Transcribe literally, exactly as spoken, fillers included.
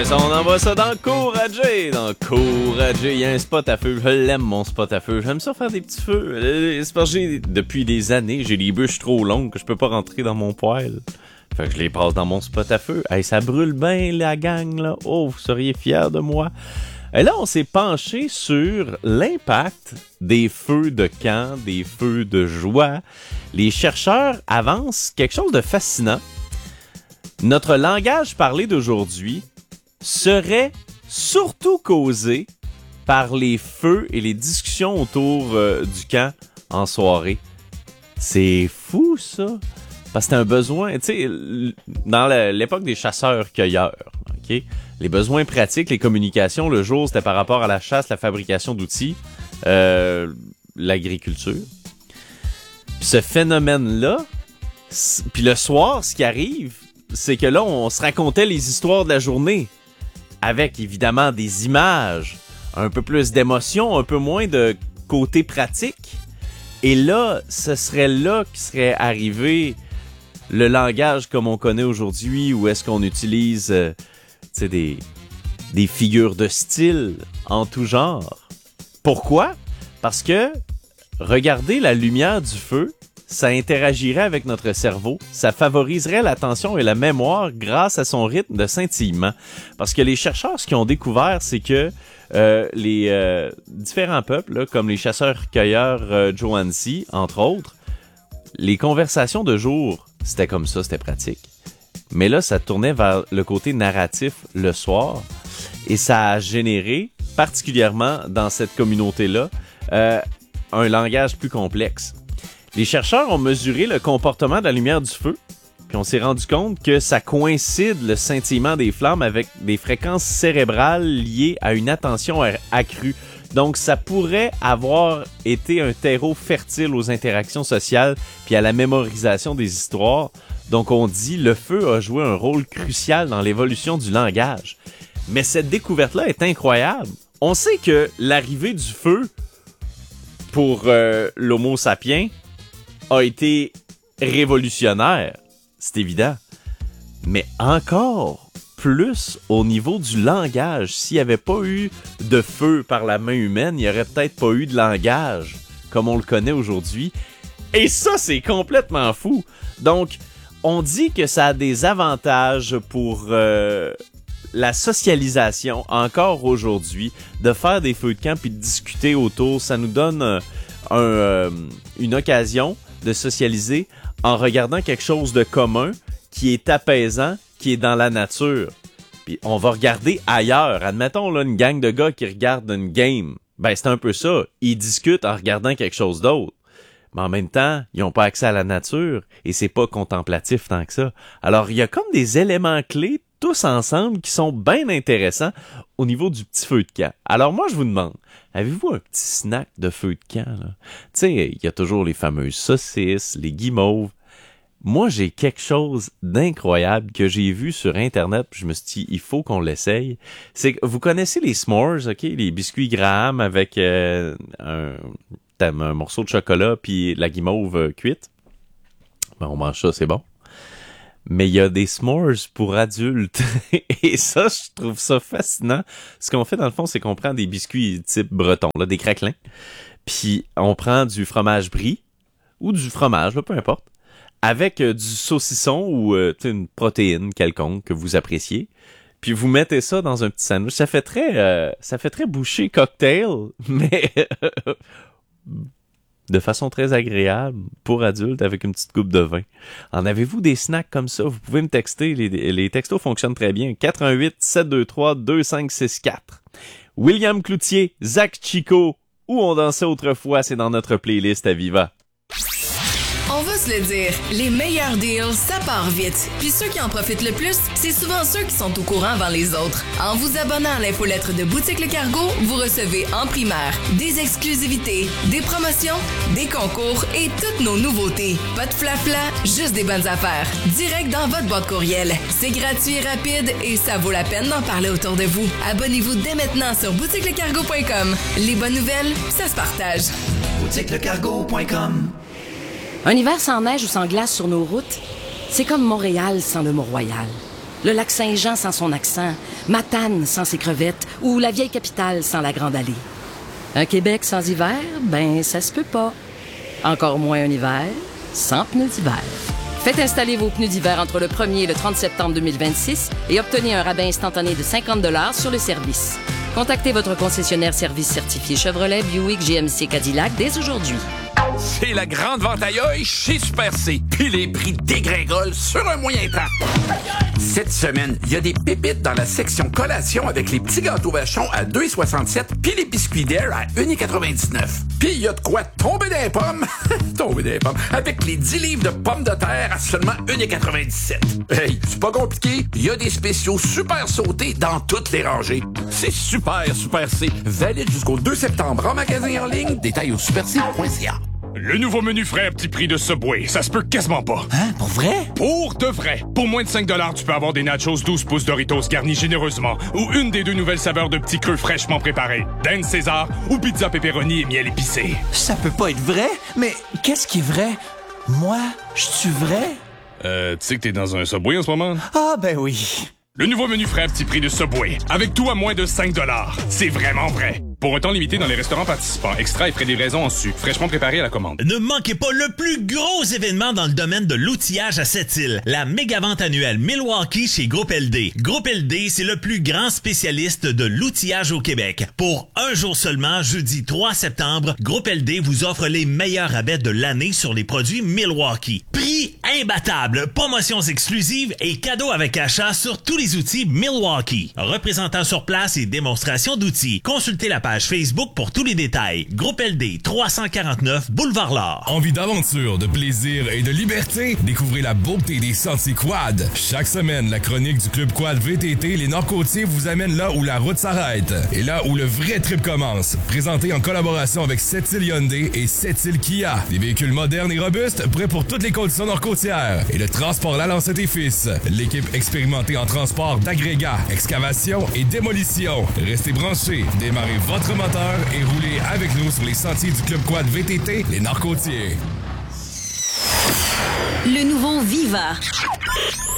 mais ça, on envoie ça dans Courageux. Dans Courageux, il y a un spot à feu. Je l'aime, mon spot à feu. J'aime ça faire des petits feux. C'est parce que j'ai, depuis des années, j'ai les bûches trop longues que je peux pas rentrer dans mon poêle. Fait que je les passe dans mon spot à feu. Hey, ça brûle bien, la gang, là. Oh, vous seriez fiers de moi. Et là, on s'est penché sur l'impact des feux de camp, des feux de joie. Les chercheurs avancent quelque chose de fascinant. Notre langage parlé d'aujourd'hui serait surtout causé par les feux et les discussions autour euh, du camp en soirée. C'est fou, ça! Parce que c'est un besoin, tu sais, dans la, l'époque des chasseurs-cueilleurs, ok, les besoins pratiques, les communications, le jour, c'était par rapport à la chasse, la fabrication d'outils, euh, l'agriculture. Puis ce phénomène-là, puis le soir, ce qui arrive, c'est que là, on se racontait les histoires de la journée, avec évidemment des images, un peu plus d'émotion, un peu moins de côté pratique. Et là, ce serait là qu'il serait arrivé le langage comme on connaît aujourd'hui, où est-ce qu'on utilise euh, tu sais, des, des figures de style en tout genre. Pourquoi? Parce que regarder la lumière du feu, ça interagirait avec notre cerveau, ça favoriserait l'attention et la mémoire grâce à son rythme de scintillement. Parce que les chercheurs, ce qu'ils ont découvert, c'est que euh, les euh, différents peuples, là, comme les chasseurs-cueilleurs euh, Johansi, entre autres, les conversations de jour, c'était comme ça, c'était pratique. Mais là, ça tournait vers le côté narratif le soir et ça a généré, particulièrement dans cette communauté-là, euh, un langage plus complexe. Les chercheurs ont mesuré le comportement de la lumière du feu, puis on s'est rendu compte que ça coïncide le scintillement des flammes avec des fréquences cérébrales liées à une attention accrue. Donc, ça pourrait avoir été un terreau fertile aux interactions sociales puis à la mémorisation des histoires. Donc, on dit le feu a joué un rôle crucial dans l'évolution du langage. Mais cette découverte-là est incroyable. On sait que l'arrivée du feu pour euh, l'Homo sapiens a été révolutionnaire, c'est évident. Mais encore plus au niveau du langage. S'il n'y avait pas eu de feu par la main humaine, il n'y aurait peut-être pas eu de langage comme on le connaît aujourd'hui. Et ça, c'est complètement fou. Donc, on dit que ça a des avantages pour euh, la socialisation encore aujourd'hui, de faire des feux de camp puis de discuter autour. Ça nous donne un, un, euh, une occasion de socialiser en regardant quelque chose de commun qui est apaisant, qui est dans la nature. Puis on va regarder ailleurs. Admettons là une gang de gars qui regardent une game. Ben c'est un peu ça. Ils discutent en regardant quelque chose d'autre. Mais en même temps, ils n'ont pas accès à la nature et c'est pas contemplatif tant que ça. Alors il y a comme des éléments clés tous ensemble qui sont bien intéressants au niveau du petit feu de camp. Alors moi je vous demande, avez-vous un petit snack de feu de camp là? Tu sais, il y a toujours les fameuses saucisses, les guimauves. Moi, j'ai quelque chose d'incroyable que j'ai vu sur Internet, puis je me suis dit, il faut qu'on l'essaye. C'est que vous connaissez les s'mores, ok, les biscuits Graham avec euh, un, un morceau de chocolat puis la guimauve euh, cuite. Ben, on mange ça, c'est bon. Mais il y a des s'mores pour adultes. Et ça, je trouve ça fascinant. Ce qu'on fait, dans le fond, c'est qu'on prend des biscuits type breton, là, des craquelins. Puis on prend du fromage brie, ou du fromage, là, peu importe, avec euh, du saucisson ou euh, une protéine quelconque que vous appréciez. Puis vous mettez ça dans un petit sandwich. Ça fait très, euh, ça fait très boucher cocktail, mais de façon très agréable pour adultes avec une petite coupe de vin. En avez-vous des snacks comme ça? Vous pouvez me texter. Les, les textos fonctionnent très bien. quatre un huit, sept deux trois, deux cinq six quatre. William Cloutier, Zach Chico, Où on dansait autrefois, c'est dans notre playlist à Viva. On va se le dire, les meilleurs deals, ça part vite. Puis ceux qui en profitent le plus, c'est souvent ceux qui sont au courant avant les autres. En vous abonnant à l'infolettre de Boutique Le Cargo, vous recevez en primaire des exclusivités, des promotions, des concours et toutes nos nouveautés. Pas de flafla, juste des bonnes affaires. Direct dans votre boîte courriel. C'est gratuit et rapide et ça vaut la peine d'en parler autour de vous. Abonnez-vous dès maintenant sur boutique le cargo point com. Les bonnes nouvelles, ça se partage. boutique le cargo point com. Un hiver sans neige ou sans glace sur nos routes, c'est comme Montréal sans le Mont-Royal. Le lac Saint-Jean sans son accent, Matane sans ses crevettes ou la vieille capitale sans la grande allée. Un Québec sans hiver, ben ça se peut pas. Encore moins un hiver sans pneus d'hiver. Faites installer vos pneus d'hiver entre le premier et le trente septembre deux mille vingt-six et obtenez un rabais instantané de cinquante dollars sur le service. Contactez votre concessionnaire service certifié Chevrolet, Buick, G M C, Cadillac dès aujourd'hui. C'est la grande vente à l'œil chez Super C. Puis les prix dégringolent sur un moyen temps. Cette semaine, il y a des pépites dans la section collation avec les petits gâteaux vachons à deux virgule soixante-sept puis les biscuits d'air à un virgule quatre-vingt-dix-neuf. Puis il y a de quoi tomber dans les pommes. tomber dans les pommes. Avec les dix livres de pommes de terre à seulement un virgule quatre-vingt-dix-sept. Hey, c'est pas compliqué. Il y a des spéciaux super sautés dans toutes les rangées. C'est super, Super C. Valide jusqu'au deux septembre en magasin en ligne. Détails au super c point c a. Le nouveau menu frais à petit prix de Subway, ça se peut quasiment pas. Hein? Pour vrai? Pour de vrai. Pour moins de cinq dollars, tu peux avoir des nachos douze pouces Doritos garnis généreusement ou une des deux nouvelles saveurs de petits creux fraîchement préparés, Dan César ou pizza pepperoni et miel épicé. Ça peut pas être vrai? Mais qu'est-ce qui est vrai? Moi, je suis vrai? Euh, tu sais que t'es dans un Subway en ce moment? Ah, ben oui. Le nouveau menu frais à petit prix de Subway, avec tout à moins de cinq dollars. C'est vraiment vrai. Pour un temps limité dans les restaurants participants, extra et frais de livraison en sucre, fraîchement préparé à la commande. Ne manquez pas le plus gros événement dans le domaine de l'outillage à Sept-Îles, la méga-vente annuelle Milwaukee chez Groupe L D. Groupe L D, c'est le plus grand spécialiste de l'outillage au Québec. Pour un jour seulement, jeudi trois septembre, Groupe L D vous offre les meilleurs rabais de l'année sur les produits Milwaukee. Prix imbattable, promotions exclusives et cadeaux avec achat sur tous les outils Milwaukee. Représentant sur place et démonstration d'outils. Consultez la page Facebook pour tous les détails. Groupe L D, trois cent quarante-neuf Boulevard L'Or. Envie d'aventure, de plaisir et de liberté? Découvrez la beauté des sentiers quad. Chaque semaine, la chronique du Club Quad V T T Les Nord-Côtiers vous amène là où la route s'arrête et là où le vrai trip commence. Présenté en collaboration avec Sept-Îles Hyundai et Sept-Îles Kia. Des véhicules modernes et robustes, prêts pour toutes les conditions nord-côtières. Et le transport Lalancette et Fils. L'équipe expérimentée en transport d'agrégat, excavation et démolition. Restez branchés, démarrez votre moteur et roulez avec nous sur les sentiers du Club Quad V T T Les Nord-Côtiers. Le nouveau Viva.